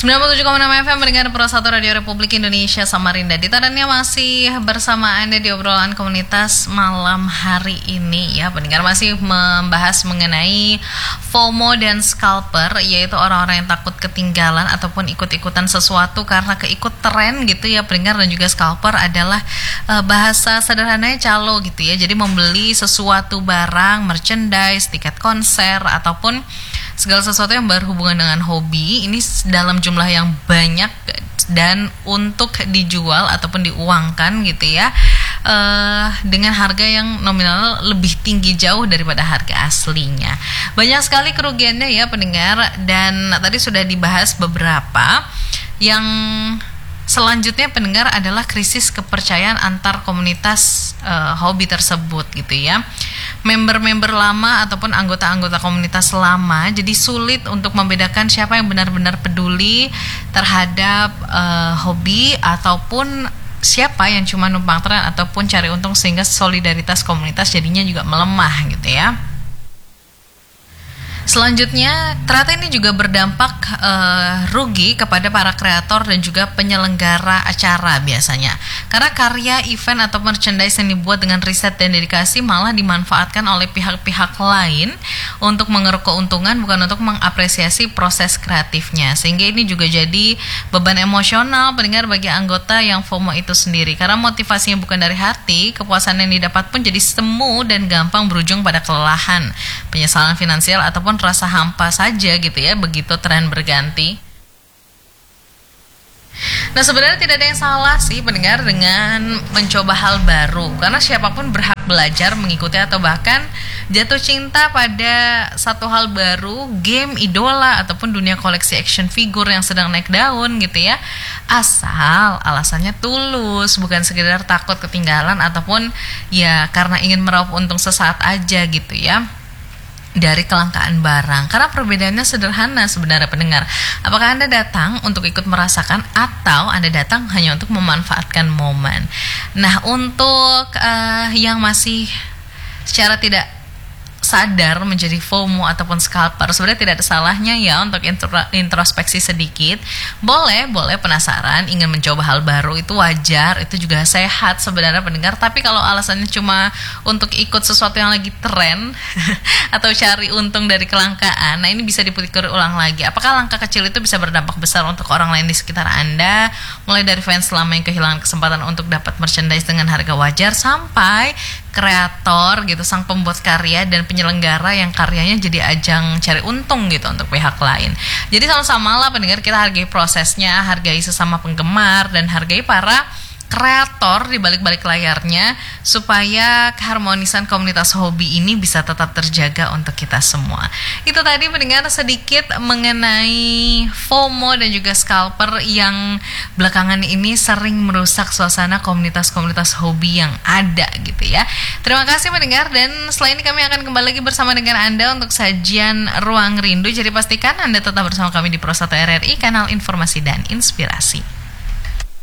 97,6 FM mendengar Pro 1 Radio Republik Indonesia Samarinda. Ditarannya masih bersama Anda di obrolan komunitas malam hari ini ya. Pendengar masih membahas mengenai FOMO dan scalper, yaitu orang-orang yang takut ketinggalan ataupun ikut-ikutan sesuatu karena keikut tren gitu ya pendengar. Dan juga scalper adalah bahasa sederhananya calo gitu ya. Jadi membeli sesuatu barang, merchandise, tiket konser ataupun segala sesuatu yang berhubungan dengan hobi ini dalam jumlah yang banyak dan untuk dijual ataupun diuangkan gitu ya, dengan harga yang nominal lebih tinggi jauh daripada harga aslinya. Banyak sekali kerugiannya ya pendengar, dan tadi sudah dibahas beberapa. Yang selanjutnya pendengar adalah krisis kepercayaan antar komunitas hobi tersebut gitu ya. Member-member lama ataupun anggota-anggota komunitas lama jadi sulit untuk membedakan siapa yang benar-benar peduli terhadap hobi ataupun siapa yang cuma numpang tren ataupun cari untung, sehingga solidaritas komunitas jadinya juga melemah gitu ya. Selanjutnya, ternyata ini juga berdampak rugi kepada para kreator dan juga penyelenggara acara biasanya. Karena karya, event, atau merchandise yang dibuat dengan riset dan dedikasi malah dimanfaatkan oleh pihak-pihak lain untuk mengeruk keuntungan, bukan untuk mengapresiasi proses kreatifnya. Sehingga ini juga jadi beban emosional pendengar bagi anggota yang FOMO itu sendiri. Karena motivasinya bukan dari hati, kepuasan yang didapat pun jadi semu dan gampang berujung pada kelelahan, penyesalan finansial, ataupun rasa hampa saja gitu ya begitu tren berganti. Nah, sebenarnya tidak ada yang salah sih pendengar dengan mencoba hal baru, karena siapapun berhak belajar, mengikuti, atau bahkan jatuh cinta pada satu hal baru, game, idola, ataupun dunia koleksi action figure yang sedang naik daun gitu ya. Asal alasannya tulus, bukan sekedar takut ketinggalan ataupun ya karena ingin meraup untung sesaat aja gitu ya dari kelangkaan barang. Karena perbedaannya sederhana sebenarnya pendengar. Apakah Anda datang untuk ikut merasakan atau Anda datang hanya untuk memanfaatkan momen? Nah, untuk yang masih secara tidak sadar menjadi FOMO ataupun scalper, sebenarnya tidak ada salahnya ya untuk introspeksi sedikit. Boleh penasaran, ingin mencoba hal baru, itu wajar, itu juga sehat sebenarnya pendengar. Tapi kalau alasannya cuma untuk ikut sesuatu yang lagi tren atau cari untung dari kelangkaan, nah ini bisa dipikir ulang lagi. Apakah langkah kecil itu bisa berdampak besar untuk orang lain di sekitar Anda? Mulai dari fans lama yang kehilangan kesempatan untuk dapat merchandise dengan harga wajar, sampai kreator gitu, sang pembuat karya dan penyelenggara yang karyanya jadi ajang cari untung gitu untuk pihak lain. Jadi sama-sama lah pendengar, kita hargai prosesnya, hargai sesama penggemar, dan hargai para kreator di balik-balik layarnya, supaya keharmonisan komunitas hobi ini bisa tetap terjaga untuk kita semua. Itu tadi pendengar sedikit mengenai FOMO dan juga scalper yang belakangan ini sering merusak suasana komunitas-komunitas hobi yang ada gitu ya. Terima kasih pendengar, dan setelah ini kami akan kembali lagi bersama dengan Anda untuk sajian Ruang Rindu. Jadi pastikan Anda tetap bersama kami di Pro 1 RRI, kanal informasi dan inspirasi.